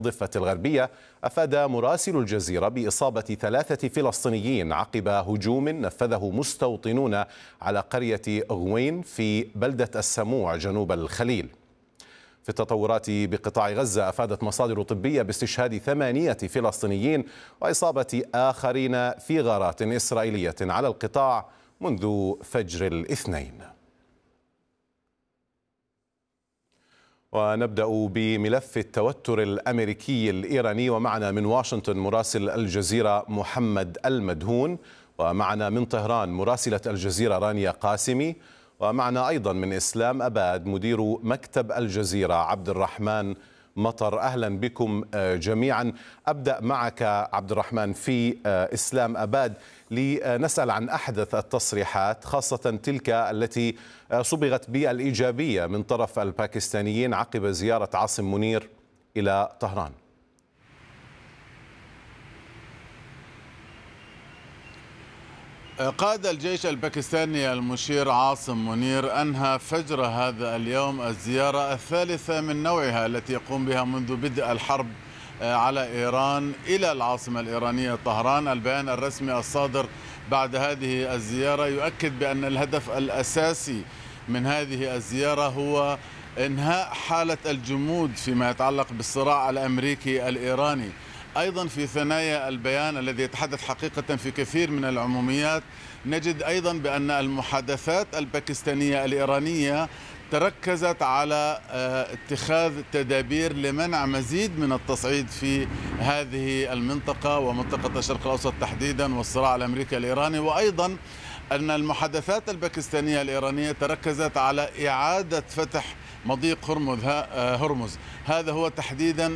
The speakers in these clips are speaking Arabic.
الضفة الغربية. أفاد مراسل الجزيرة بإصابة 3 فلسطينيين عقب هجوم نفذه مستوطنون على قرية غوين في بلدة السموع جنوب الخليل. في التطورات بقطاع غزة، أفادت مصادر طبية باستشهاد 8 فلسطينيين وإصابة آخرين في غارات إسرائيلية على القطاع منذ فجر الاثنين. ونبدأ بملف التوتر الأمريكي الإيراني، ومعنا من واشنطن مراسل الجزيرة محمد المدهون، ومعنا من طهران مراسلة الجزيرة رانيا قاسمي، ومعنا أيضا من إسلام أباد مدير مكتب الجزيرة عبد الرحمن مطر. أهلا بكم جميعا. أبدأ معك عبد الرحمن في إسلام أباد لنسأل عن أحدث التصريحات، خاصة تلك التي صبغت بالإيجابية من طرف الباكستانيين عقب زيارة عاصم منير إلى طهران. قائد الجيش الباكستاني المشير عاصم منير أنهى فجر هذا اليوم الزيارة الثالثة من نوعها التي يقوم بها منذ بدء الحرب على إيران إلى العاصمة الإيرانية طهران. البيان الرسمي الصادر بعد هذه الزيارة يؤكد بأن الهدف الأساسي من هذه الزيارة هو إنهاء حالة الجمود فيما يتعلق بالصراع الأمريكي الإيراني. أيضا في ثنايا البيان الذي يتحدث حقيقة في كثير من العموميات، نجد أيضا بأن المحادثات الباكستانية الإيرانية تركزت على اتخاذ تدابير لمنع مزيد من التصعيد في هذه المنطقة ومنطقة الشرق الأوسط تحديدا والصراع الأمريكي الإيراني. وأيضا أن المحادثات الباكستانية الإيرانية تركزت على إعادة فتح مضيق هرمز. هذا هو تحديدا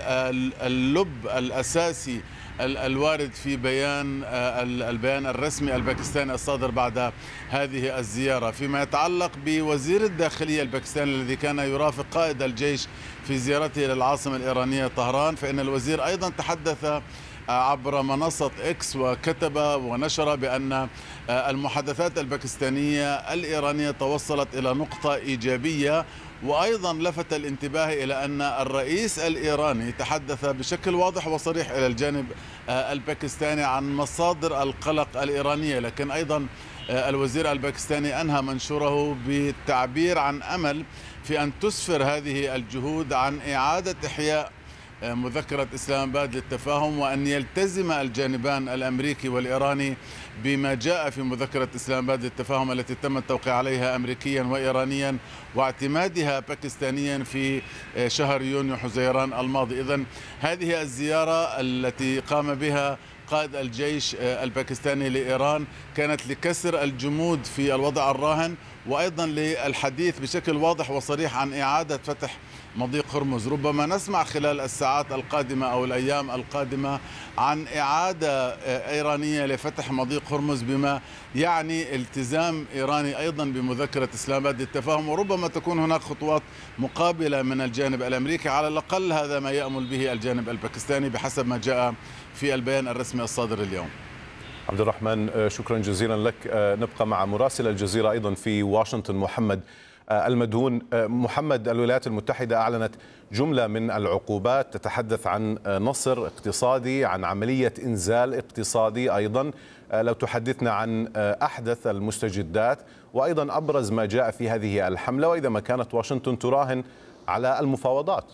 اللب الأساسي الوارد في البيان الرسمي الباكستاني الصادر بعد هذه الزيارة. فيما يتعلق بوزير الداخلية الباكستاني الذي كان يرافق قائد الجيش في زيارته إلى العاصمة الإيرانية طهران، فإن الوزير أيضا تحدث عبر منصة إكس وكتب ونشر بأن المحادثات الباكستانية الإيرانية توصلت إلى نقطة إيجابية. وأيضا لفت الانتباه إلى أن الرئيس الإيراني تحدث بشكل واضح وصريح إلى الجانب الباكستاني عن مصادر القلق الإيرانية. لكن أيضا الوزير الباكستاني أنهى منشوره بالتعبير عن أمل في أن تسفر هذه الجهود عن إعادة إحياء مذكرة إسلام آباد للتفاهم، وأن يلتزم الجانبان الأمريكي والإيراني بما جاء في مذكرة إسلام آباد للتفاهم التي تم التوقيع عليها أمريكيا وإيرانيا واعتمادها باكستانيا في شهر يونيو حزيران الماضي. إذن هذه الزيارة التي قام بها قائد الجيش الباكستاني لإيران كانت لكسر الجمود في الوضع الراهن، وأيضا للحديث بشكل واضح وصريح عن إعادة فتح مضيق هرمز. ربما نسمع خلال الساعات القادمة أو الأيام القادمة عن إعادة إيرانية لفتح مضيق هرمز، بما يعني التزام إيراني أيضا بمذكرة إسلام آباد للتفاهم، وربما تكون هناك خطوات مقابلة من الجانب الأمريكي. على الأقل هذا ما يأمل به الجانب الباكستاني بحسب ما جاء في البيان الرسمي الصادر اليوم. عبد الرحمن، شكرا جزيلا لك. نبقى مع مراسل الجزيرة أيضا في واشنطن محمد المدهون. محمد، الولايات المتحدة أعلنت جملة من العقوبات تتحدث عن نصر اقتصادي، عن عملية إنزال اقتصادي أيضا. لو تحدثنا عن أحدث المستجدات وأيضا أبرز ما جاء في هذه الحملة، وإذا ما كانت واشنطن تراهن على المفاوضات.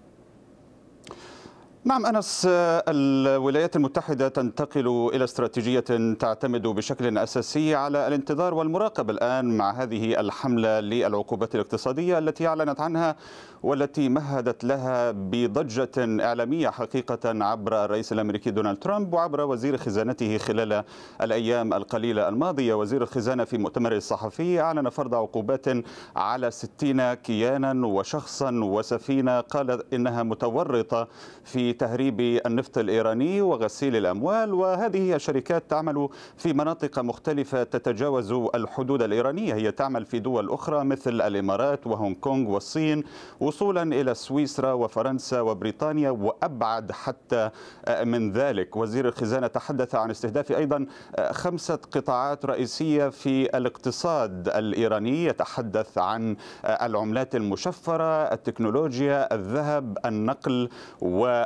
نعم أنس، الولايات المتحدة تنتقل إلى استراتيجية تعتمد بشكل أساسي على الانتظار والمراقبة الآن مع هذه الحملة للعقوبات الاقتصادية التي أعلنت عنها والتي مهدت لها بضجة إعلامية حقيقة عبر الرئيس الأمريكي دونالد ترامب وعبر وزير خزانته خلال الأيام القليلة الماضية. وزير الخزانة في مؤتمره الصحفي أعلن فرض عقوبات على 60 كيانا وشخصا وسفينة قال إنها متورطة في لتهريب النفط الإيراني وغسيل الأموال، وهذه هي شركات تعمل في مناطق مختلفة تتجاوز الحدود الإيرانية. هي تعمل في دول أخرى مثل الإمارات وهونغ كونغ والصين، وصولا إلى سويسرا وفرنسا وبريطانيا وأبعد حتى من ذلك. وزير الخزانة تحدث عن استهداف أيضا 5 قطاعات رئيسية في الاقتصاد الإيراني، يتحدث عن العملات المشفرة، التكنولوجيا، الذهب، النقل